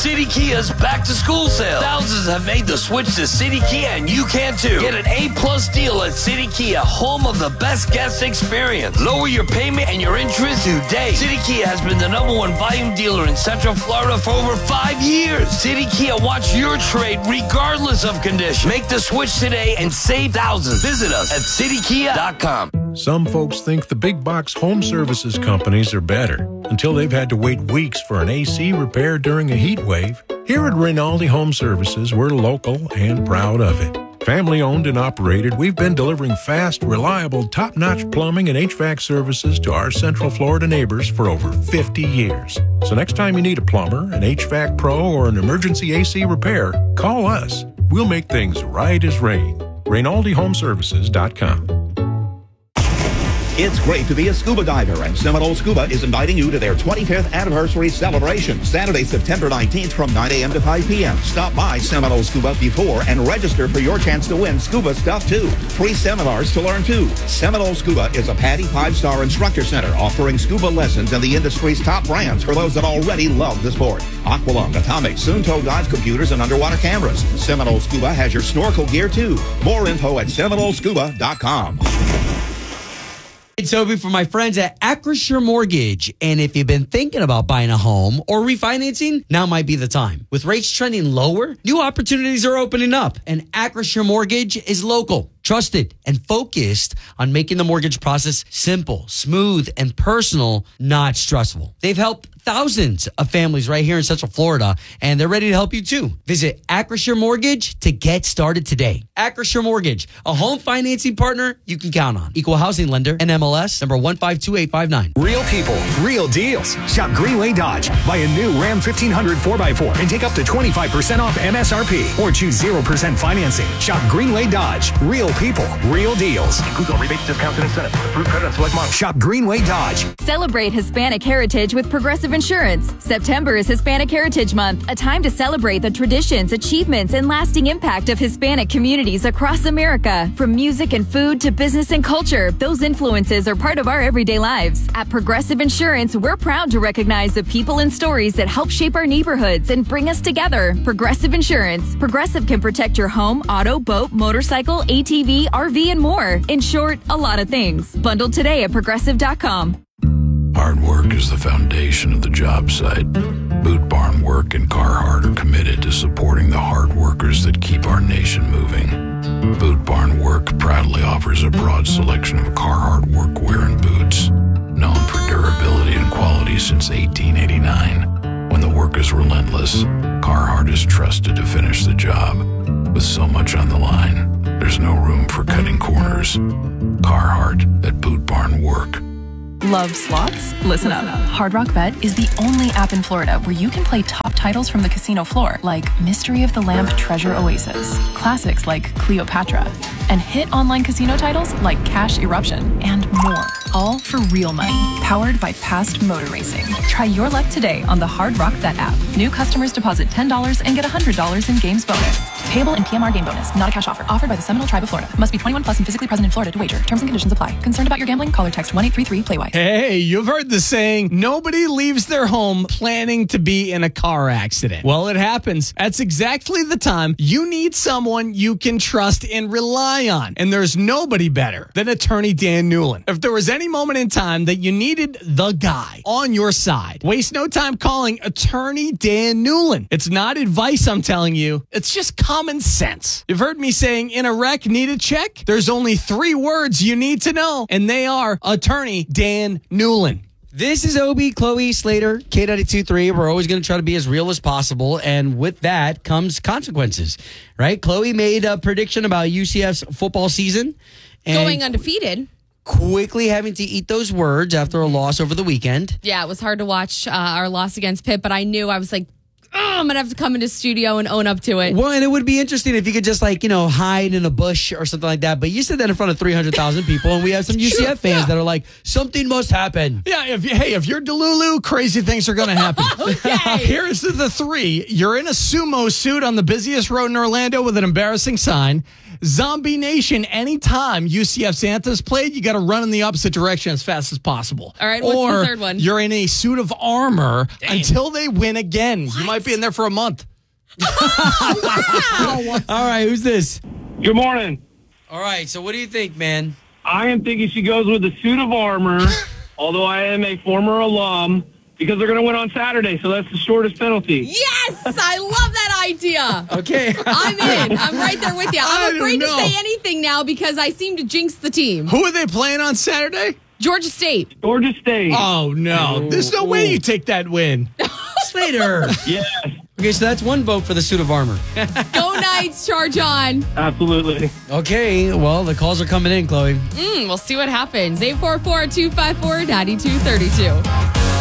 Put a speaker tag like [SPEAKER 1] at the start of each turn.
[SPEAKER 1] City Kia's back-to-school sale. Thousands have made the switch to City Kia, and you can too. Get an A-plus deal at City Kia, home of the best guest experience. Lower your payment and your interest today. City Kia has been the #1 volume dealer in Central Florida for over 5 years. City Kia wants your trade regardless of condition. Make the switch today and save thousands. Visit us at citykia.com.
[SPEAKER 2] Some folks think the big box home services companies are better until they've had to wait weeks for an AC repair during a heat wave. Here at Rinaldi Home Services, we're local and proud of it. Family owned and operated, we've been delivering fast, reliable, top-notch plumbing and HVAC services to our Central Florida neighbors for over 50 years. So next time you need a plumber, an HVAC pro, or an emergency AC repair, call us. We'll make things right as rain. RinaldiHomeservices.com.
[SPEAKER 3] It's great to be a scuba diver, and Seminole Scuba is inviting you to their 25th anniversary celebration, Saturday, September 19th from 9 a.m. to 5 p.m. Stop by Seminole Scuba before and register for your chance to win scuba stuff, too. Free seminars to learn, too. Seminole Scuba is a PADI 5-star instructor center offering scuba lessons and the industry's top brands for those that already love the sport. Aqualung, Atomic, Sunto dive computers, and underwater cameras. Seminole Scuba has your snorkel gear, too. More info at SeminoleScuba.com.
[SPEAKER 4] It's Toby from my friends at Acrisure Mortgage. And if you've been thinking about buying a home or refinancing, now might be the time. With rates trending lower, new opportunities are opening up. And Acrisure Mortgage is local, trusted, and focused on making the mortgage process simple, smooth, and personal, not stressful. They've helped thousands of families right here in Central Florida, and they're ready to help you too. Visit Acrisure Mortgage to get started today. Acrisure Mortgage, a home financing partner you can count on. Equal housing lender, NMLS number 152859.
[SPEAKER 5] Real people, real deals. Shop Greenway Dodge. Buy a new Ram 1500 4x4 and take up to 25% off MSRP or choose 0% financing. Shop Greenway Dodge. Real people, real deals.
[SPEAKER 6] Includes all rebates, discounts, and incentives. Approved credit on select models.
[SPEAKER 5] Shop Greenway Dodge.
[SPEAKER 7] Celebrate Hispanic heritage with Progressive Insurance. September is Hispanic Heritage Month, a time to celebrate the traditions, achievements, and lasting impact of Hispanic communities across America. From music and food to business and culture, those influences are part of our everyday lives. At Progressive Insurance, we're proud to recognize the people and stories that help shape our neighborhoods and bring us together. Progressive Insurance. Progressive can protect your home, auto, boat, motorcycle, ATV, RV, and more. In short, a lot of things. Bundle today at Progressive.com.
[SPEAKER 8] Hard work is the foundation of the job site. Boot Barn Work and Carhartt are committed to supporting the hard workers that keep our nation moving. Boot Barn Work proudly offers a broad selection of Carhartt workwear and boots, known for durability and quality since 1889. When the work is relentless, Carhartt is trusted to finish the job. With so much on the line, there's no room for cutting corners. Carhartt at Boot Barn Work.
[SPEAKER 9] Love slots? Listen up. Hard Rock Bet is the only app in Florida where you can play top titles from the casino floor, like Mystery of the Lamp Treasure Oasis, classics like Cleopatra, and hit online casino titles like Cash Eruption, and more. All for real money, powered by Past Motor Racing. Try your luck today on the Hard Rock Bet app. New customers deposit $10 and get $100 in games bonus. Payable in PMR game bonus, not a cash offer. Offered by the Seminole Tribe of Florida. Must be 21 plus and physically present in Florida to wager. Terms and conditions apply. Concerned about your gambling? Call or text 1-833-PLAY-WHITE.
[SPEAKER 10] Hey, you've heard the saying, nobody leaves their home planning to be in a car accident. Well, it happens. That's exactly the time you need someone you can trust and rely on. And there's nobody better than attorney Dan Newlin. If there was any moment in time that you needed the guy on your side, waste no time calling attorney Dan Newlin. It's not advice I'm telling you. It's just common sense. You've heard me saying, in a wreck, need a check? There's only 3 words you need to know, and they are attorney Dan Newlin.
[SPEAKER 4] This is Obie, Chloe, Slater, K92.3. We're always going to try to be as real as possible. And with that comes consequences, right? Chloe made a prediction about UCF's football season. And
[SPEAKER 11] going undefeated.
[SPEAKER 4] Quickly having to eat those words after a loss over the weekend.
[SPEAKER 11] Yeah, it was hard to watch our loss against Pitt, but I knew I was like, I'm going to have to come into studio and own up to it.
[SPEAKER 4] Well, and it would be interesting if you could just hide in a bush or something like that. But you said that in front of 300,000 people, and we have some UCF fans that are like, something must happen.
[SPEAKER 10] Yeah, if you're Delulu, crazy things are going to happen.
[SPEAKER 11] Okay.
[SPEAKER 10] Here's the 3. You're in a sumo suit on the busiest road in Orlando with an embarrassing sign. Zombie Nation, anytime UCF Santa's played, you got to run in the opposite direction as fast as possible.
[SPEAKER 11] All right, what's
[SPEAKER 10] or
[SPEAKER 11] the third one?
[SPEAKER 10] You're in a suit of armor until they win again. You might be in there for a month.
[SPEAKER 11] Wow.
[SPEAKER 4] All right, who's this?
[SPEAKER 12] Good morning.
[SPEAKER 4] All right, so what do you think, man?
[SPEAKER 12] I am thinking she goes with the suit of armor, although I am a former alum, because they're going to win on Saturday, so that's the shortest penalty.
[SPEAKER 11] Yes, I love that idea.
[SPEAKER 4] Okay.
[SPEAKER 11] I'm in. I'm right there with you. I'm afraid to say anything now because I seem to jinx the team.
[SPEAKER 10] Who are they playing on Saturday?
[SPEAKER 11] Georgia State.
[SPEAKER 12] Georgia State.
[SPEAKER 10] Oh, no. There's no way you take that win.
[SPEAKER 4] Slater.
[SPEAKER 12] Yes.
[SPEAKER 4] Okay, so that's one vote for the suit of armor.
[SPEAKER 11] Go Knights, charge on.
[SPEAKER 12] Absolutely.
[SPEAKER 4] Okay, well, the calls are coming in, Chloe.
[SPEAKER 11] We'll see what happens. 844-254-9232.